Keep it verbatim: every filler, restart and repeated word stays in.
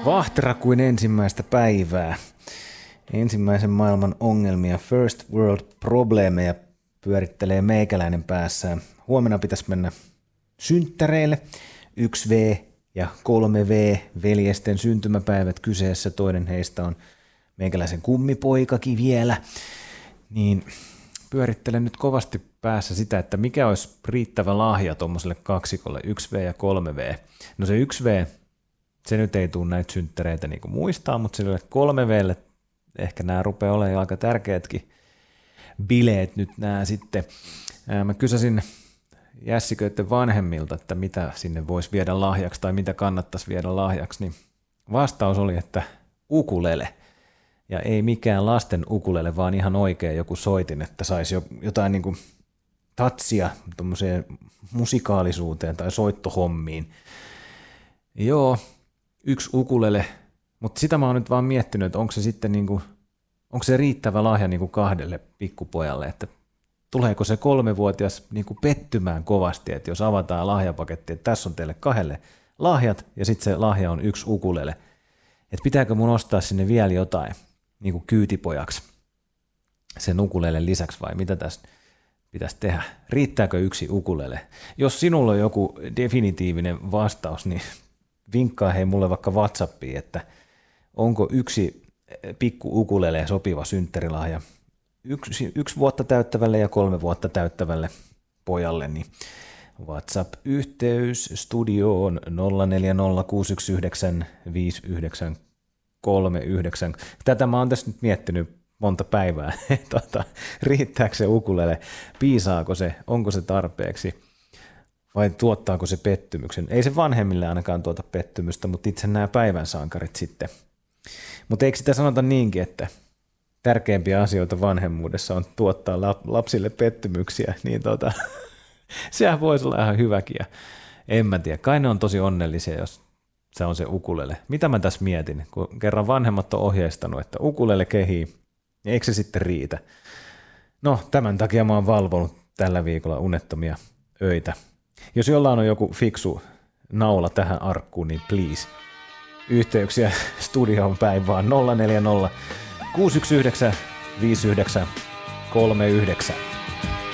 Vahtera kuin ensimmäistä päivää. Ensimmäisen maailman ongelmia, first world probleemeja pyörittelee meikäläinen päässään. Huomenna pitäisi mennä synttäreille. yksi V ja kolme V veljesten syntymäpäivät kyseessä. Toinen heistä on meikäläisen kummipoikakin vielä. Niin pyörittelen nyt kovasti päässä sitä, että mikä olisi riittävä lahja tuommoiselle kaksikolle, yksi V ja kolme V. No se yksi V, se nyt ei tule näitä synttäreitä niin kuin muistaa, mutta sille kolme V:lle ehkä nämä rupeaa olemaan aika tärkeätkin bileet nyt nämä sitten. Mä kysäsin jässiköiden vanhemmilta, että mitä sinne voisi viedä lahjaksi tai mitä kannattaisi viedä lahjaksi, niin vastaus oli, että ukulele. Ja ei mikään lasten ukulele, vaan ihan oikea joku soitin, että saisi jotain niin kuin tatsia tuommoiseen musikaalisuuteen tai soittohommiin. Joo, yksi ukulele, mutta sitä mä oon nyt vaan miettinyt, että onko se sitten niin kuin, onko se riittävä lahja niin kuin kahdelle pikkupojalle, että tuleeko se kolmevuotias niin kuin pettymään kovasti, että jos avataan lahjapaketti, että tässä on teille kahdelle lahjat ja sitten se lahja on yksi ukulele, että pitääkö mun ostaa sinne vielä jotain niin kuin kyytipojaksi sen ukulelen lisäksi vai mitä tässä pitäisi tehdä? Riittääkö yksi ukulele? Jos sinulla on joku definitiivinen vastaus, niin vinkkaa hei mulle vaikka WhatsAppiin, että onko yksi pikku ukulele sopiva synttärilahja yksi, yksi vuotta täyttävälle ja kolme vuotta täyttävälle pojalle, niin WhatsApp-yhteys studioon nolla neljä nolla kuusi yksi yhdeksän viisi yhdeksän kolme yhdeksän. Tätä mä oon tässä nyt miettinyt monta päivää. tota, riittääkö se ukulele, piisaako se, onko se tarpeeksi vai tuottaako se pettymyksen. Ei se vanhemmille ainakaan tuota pettymystä, mutta itse nämä päivän sankarit sitten. Mutta eikö sitä sanota niinkin, että tärkeimpiä asioita vanhemmuudessa on tuottaa lapsille pettymyksiä, niin tota, sehän voisi olla ihan hyväkin. Ja en mä tiedä, kai ne on tosi onnellisia, jos se on se ukulele. Mitä mä tässä mietin, kun kerran vanhemmat on ohjeistanut, että ukulele kehii, niin eikö se sitten riitä? No, tämän takia mä oon valvonut tällä viikolla unettomia öitä. Jos jollain on joku fiksu naula tähän arkkuun, niin please. Yhteyksiä studioon päin vaan nolla neljä nolla kuusi yksi yhdeksän viisi yhdeksän kolme yhdeksän.